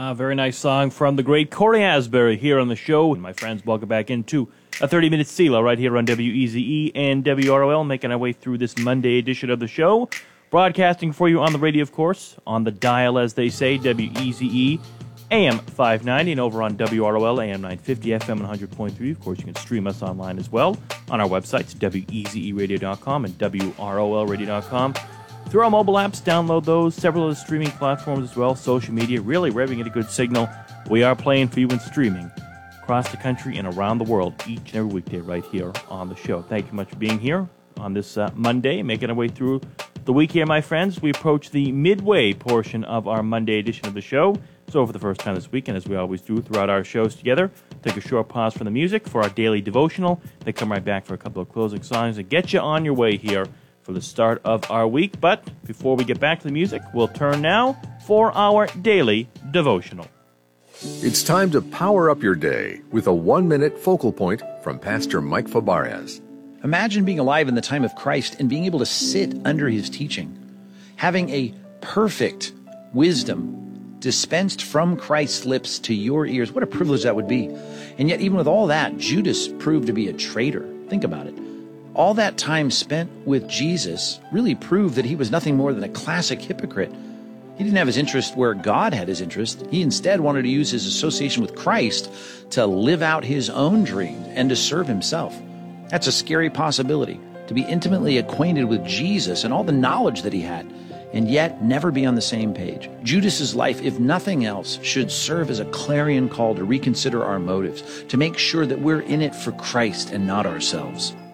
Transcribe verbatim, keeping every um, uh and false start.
A very nice song from the great Corey Asbury here on the show. And my friends, welcome back into a thirty-minute C E L O right here on W E Z E and W R O L, making our way through this Monday edition of the show. Broadcasting for you on the radio, of course, on the dial, as they say, W E Z E, A M five ninety, and over on W R O L, A M nine fifty, F M one hundred point three. Of course, you can stream us online as well on our websites, W E Z E radio dot com and W R O L radio dot com. Through our mobile apps, download those, several of the streaming platforms as well, social media, really wherever you get a good signal. We are playing for you and streaming across the country and around the world each and every weekday right here on the show. Thank you much for being here on this uh, Monday, making our way through the week here, my friends. We approach the midway portion of our Monday edition of the show. So for the first time this week, and as we always do throughout our shows together, take a short pause from the music for our daily devotional. Then come right back for a couple of closing songs and get you on your way here for the start of our week. But before we get back to the music, we'll turn now for our daily devotional. It's time to power up your day with a one-minute focal point from Pastor Mike Fabarez. Imagine being alive in the time of Christ and being able to sit under his teaching, having a perfect wisdom dispensed from Christ's lips to your ears. What a privilege that would be. And yet, even with all that, Judas proved to be a traitor. Think about it. All that time spent with Jesus really proved that he was nothing more than a classic hypocrite. He didn't have his interest where God had his interest. He instead wanted to use his association with Christ to live out his own dreams and to serve himself. That's a scary possibility, to be intimately acquainted with Jesus and all the knowledge that he had, and yet never be on the same page. Judas's life, if nothing else, should serve as a clarion call to reconsider our motives, to make sure that we're in it for Christ and not ourselves.